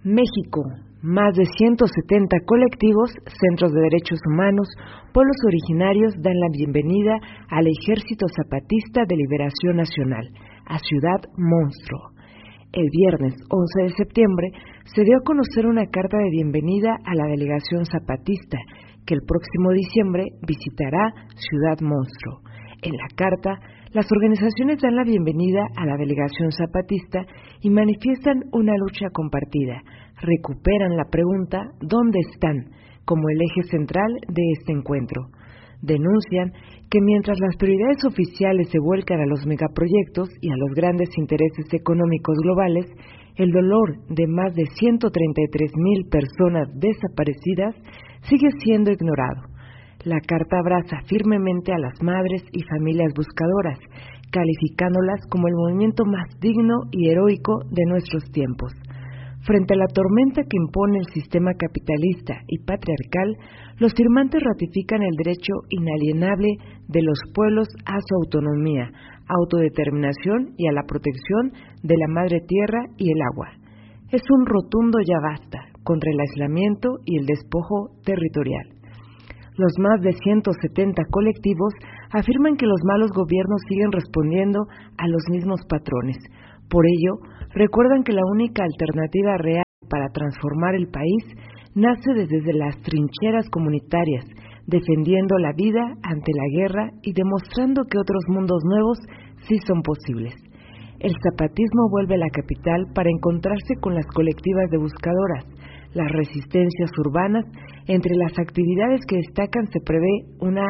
México, más de 170 colectivos, centros de derechos humanos, pueblos originarios dan la bienvenida al Ejército Zapatista de Liberación Nacional, a Ciudad Monstruo. El viernes 11 de septiembre se dio a conocer una carta de bienvenida a la delegación zapatista, que el próximo diciembre visitará Ciudad Monstruo. En la carta, las organizaciones dan la bienvenida a la delegación zapatista y manifiestan una lucha compartida. Recuperan la pregunta ¿dónde están?, como el eje central de este encuentro. Denuncian que mientras las prioridades oficiales se vuelcan a los megaproyectos y a los grandes intereses económicos globales, el dolor de más de 133,000 personas desaparecidas sigue siendo ignorado. La carta abraza firmemente a las madres y familias buscadoras, calificándolas como el movimiento más digno y heroico de nuestros tiempos. Frente a la tormenta que impone el sistema capitalista y patriarcal, los firmantes ratifican el derecho inalienable de los pueblos a su autonomía, autodeterminación y a la protección de la madre tierra y el agua. Es un rotundo ya basta contra el aislamiento y el despojo territorial. Los más de 170 colectivos afirman que los malos gobiernos siguen respondiendo a los mismos patrones. Por ello, recuerdan que la única alternativa real para transformar el país nace desde las trincheras comunitarias, defendiendo la vida ante la guerra y demostrando que otros mundos nuevos sí son posibles. El zapatismo vuelve a la capital para encontrarse con las colectivas de buscadoras, las resistencias urbanas. Entre las actividades que destacan se prevé una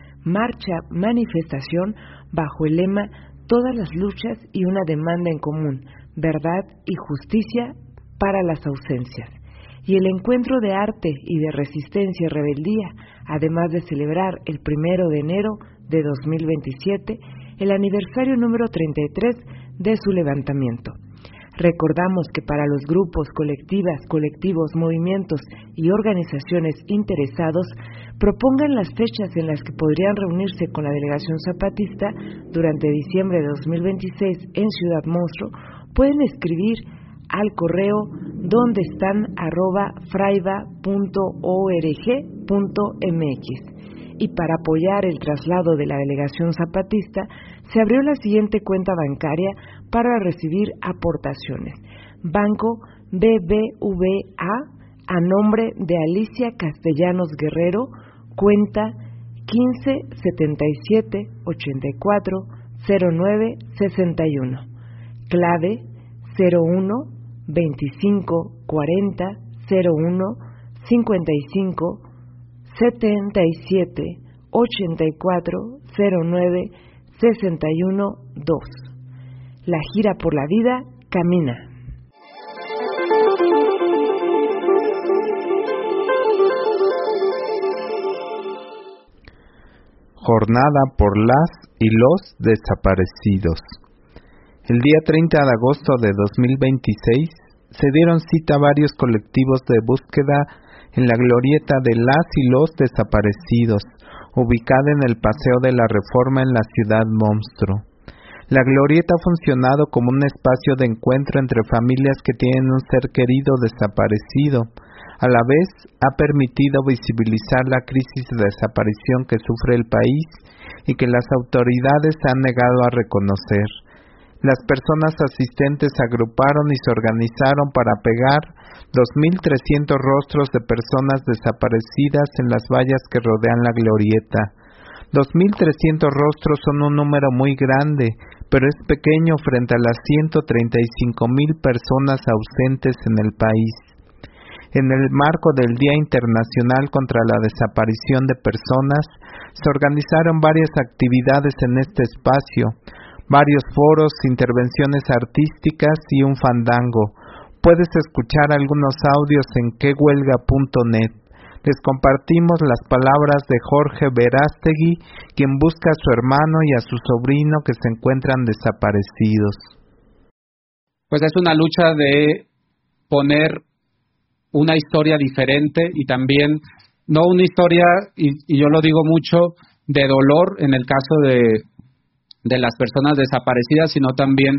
marcha-manifestación bajo el lema Todas las luchas y una demanda en común, verdad y justicia para las ausencias. Y el encuentro de arte y de resistencia y rebeldía, además de celebrar el 1 de enero de 2027, el aniversario número 33 de su levantamiento. Recordamos que para los grupos, colectivas, colectivos, movimientos y organizaciones interesados propongan las fechas en las que podrían reunirse con la delegación zapatista durante diciembre de 2026 en Ciudad Monstruo, pueden escribir al correo dondestán@fraiba.org.mx. Y para apoyar el traslado de la delegación zapatista, se abrió la siguiente cuenta bancaria para recibir aportaciones. Banco BBVA a nombre de Alicia Castellanos Guerrero, cuenta 1577-840961, clave 01 25 40 01 55 77 84 09 61 2. La gira por la vida camina. Jornada por las y los desaparecidos. El día 30 de agosto de 2026 se dieron cita varios colectivos de búsqueda en la glorieta de las y los desaparecidos, ubicada en el Paseo de la Reforma en la Ciudad Monstruo. La glorieta ha funcionado como un espacio de encuentro entre familias que tienen un ser querido desaparecido. A la vez, ha permitido visibilizar la crisis de desaparición que sufre el país y que las autoridades han negado a reconocer. Las personas asistentes se agruparon y se organizaron para pegar 2,300 rostros de personas desaparecidas en las vallas que rodean la glorieta. 2,300 rostros son un número muy grande, pero es pequeño frente a las 135,000 personas ausentes en el país. En el marco del Día Internacional contra la Desaparición de Personas, se organizaron varias actividades en este espacio, varios foros, intervenciones artísticas y un fandango. Puedes escuchar algunos audios en quehuelga.net. Les compartimos las palabras de Jorge Verástegui, quien busca a su hermano y a su sobrino que se encuentran desaparecidos. Pues es una lucha de poner una historia diferente y también, no una historia, y yo lo digo mucho, de dolor en el caso de las personas desaparecidas, sino también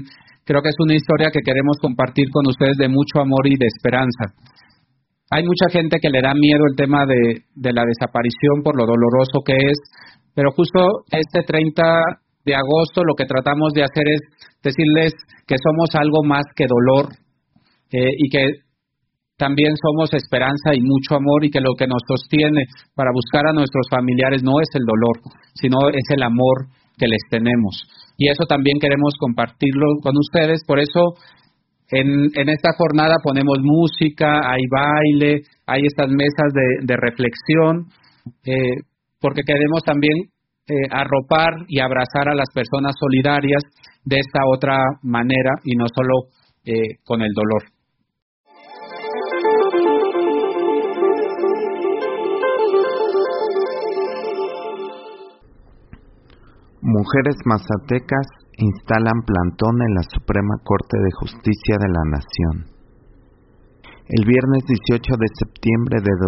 creo que es una historia que queremos compartir con ustedes de mucho amor y de esperanza. Hay mucha gente que le da miedo el tema de la desaparición por lo doloroso que es, pero justo este 30 de agosto lo que tratamos de hacer es decirles que somos algo más que dolor y que también somos esperanza y mucho amor, y que lo que nos sostiene para buscar a nuestros familiares no es el dolor, sino es el amor que les tenemos. Y eso también queremos compartirlo con ustedes. Por eso en esta jornada ponemos música, hay baile, hay estas mesas de reflexión, porque queremos también arropar y abrazar a las personas solidarias de esta otra manera y no solo con el dolor. Mujeres mazatecas instalan plantón en la Suprema Corte de Justicia de la Nación. El viernes 18 de septiembre de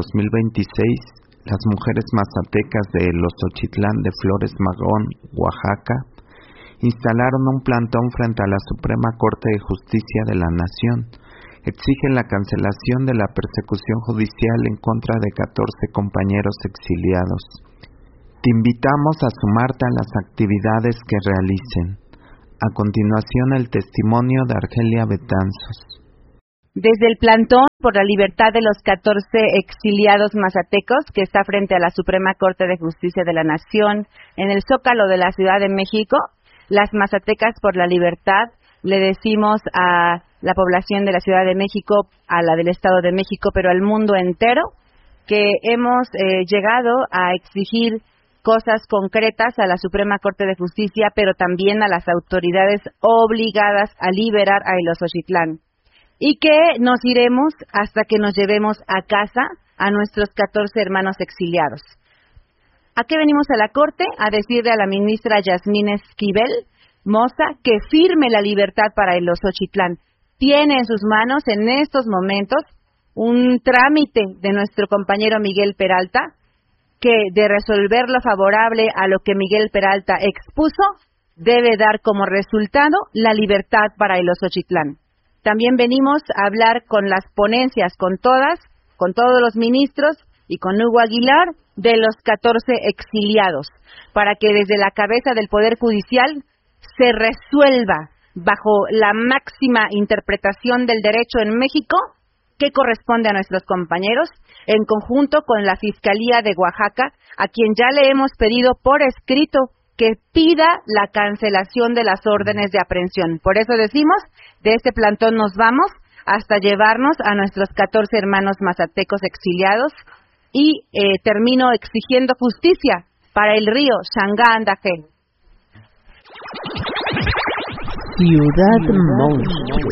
2026, las mujeres mazatecas de Los Xochitlán de Flores Magón, Oaxaca, instalaron un plantón frente a la Suprema Corte de Justicia de la Nación. Exigen la cancelación de la persecución judicial en contra de 14 compañeros exiliados. Te invitamos a sumarte a las actividades que realicen. A continuación, el testimonio de Argelia Betanzos. Desde el plantón por la libertad de los 14 exiliados mazatecos, que está frente a la Suprema Corte de Justicia de la Nación, en el Zócalo de la Ciudad de México, las mazatecas por la libertad, le decimos a la población de la Ciudad de México, a la del Estado de México, pero al mundo entero, que hemos llegado a exigir cosas concretas a la Suprema Corte de Justicia, pero también a las autoridades obligadas a liberar a Los Xochitlán. Y que nos iremos hasta que nos llevemos a casa a nuestros 14 hermanos exiliados. ¿A qué venimos a la Corte? A decirle a la ministra Yasmín Esquivel Moza que firme la libertad para Los Xochitlán. Tiene en sus manos en estos momentos un trámite de nuestro compañero Miguel Peralta, que de resolver lo favorable a lo que Miguel Peralta expuso, debe dar como resultado la libertad para Los Xochitlán. También venimos a hablar con las ponencias, con todos los ministros y con Hugo Aguilar, de los 14 exiliados, para que desde la cabeza del Poder Judicial se resuelva, bajo la máxima interpretación del derecho en México, qué corresponde a nuestros compañeros, en conjunto con la Fiscalía de Oaxaca, a quien ya le hemos pedido por escrito que pida la cancelación de las órdenes de aprehensión. Por eso decimos, de este plantón nos vamos hasta llevarnos a nuestros 14 hermanos mazatecos exiliados y termino exigiendo justicia para el río Xangá-Andajé. Ciudad Monstruo.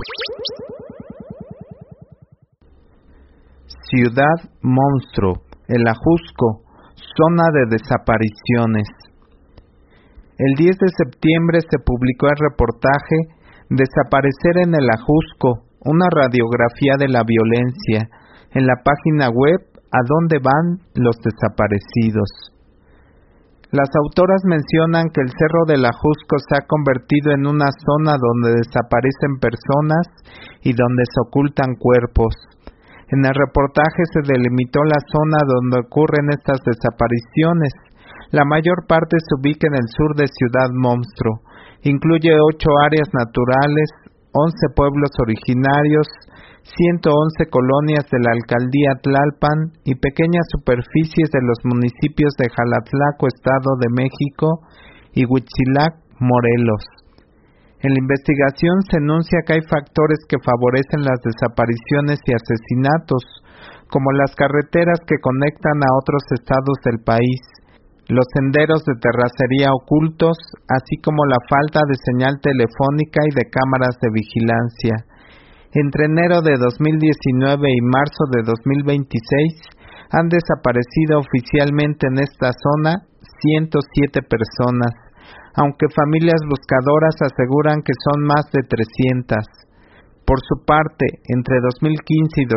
Ciudad Monstruo, el Ajusco, zona de desapariciones. El 10 de septiembre se publicó el reportaje Desaparecer en el Ajusco, una radiografía de la violencia, en la página web ¿A dónde van los desaparecidos? Las autoras mencionan que el Cerro del Ajusco se ha convertido en una zona donde desaparecen personas y donde se ocultan cuerpos. En el reportaje se delimitó la zona donde ocurren estas desapariciones. La mayor parte se ubica en el sur de Ciudad Monstruo. Incluye 8 áreas naturales, 11 pueblos originarios, 111 colonias de la alcaldía Tlalpan y pequeñas superficies de los municipios de Jalatlaco, Estado de México, y Huitzilac, Morelos. En la investigación se enuncia que hay factores que favorecen las desapariciones y asesinatos, como las carreteras que conectan a otros estados del país, los senderos de terracería ocultos, así como la falta de señal telefónica y de cámaras de vigilancia. Entre enero de 2019 y marzo de 2026 han desaparecido oficialmente en esta zona 107 personas, aunque familias buscadoras aseguran que son más de 300. Por su parte, entre 2015 y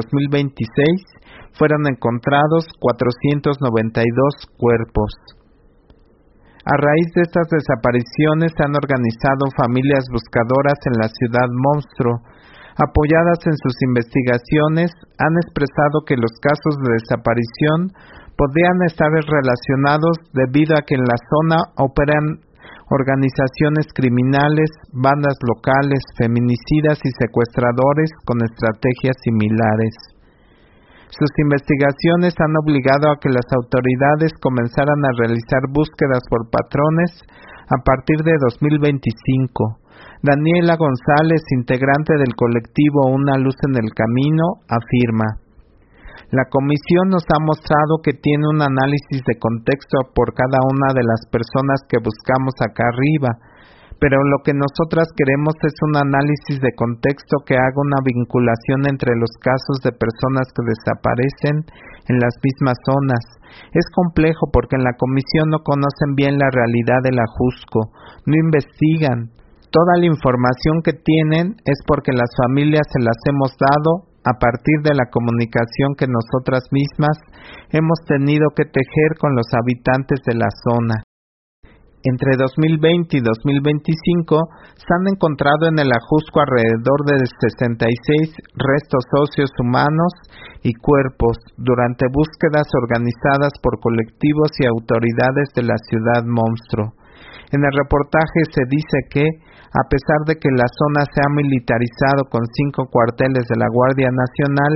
2026 fueron encontrados 492 cuerpos. A raíz de estas desapariciones se han organizado familias buscadoras en la ciudad monstruo. Apoyadas en sus investigaciones, han expresado que los casos de desaparición podrían estar relacionados debido a que en la zona operan organizaciones criminales, bandas locales, feminicidas y secuestradores con estrategias similares. Sus investigaciones han obligado a que las autoridades comenzaran a realizar búsquedas por patrones a partir de 2025. Daniela González, integrante del colectivo Una Luz en el Camino, afirma: la comisión nos ha mostrado que tiene un análisis de contexto por cada una de las personas que buscamos acá arriba, pero lo que nosotras queremos es un análisis de contexto que haga una vinculación entre los casos de personas que desaparecen en las mismas zonas. Es complejo porque en la comisión no conocen bien la realidad del Ajusco, no investigan. Toda la información que tienen es porque las familias se las hemos dado a partir de la comunicación que nosotras mismas hemos tenido que tejer con los habitantes de la zona. Entre 2020 y 2025 se han encontrado en el Ajusco alrededor de 66 restos óseos humanos y cuerpos durante búsquedas organizadas por colectivos y autoridades de la ciudad monstruo. En el reportaje se dice que, a pesar de que la zona se ha militarizado con 5 cuarteles de la Guardia Nacional,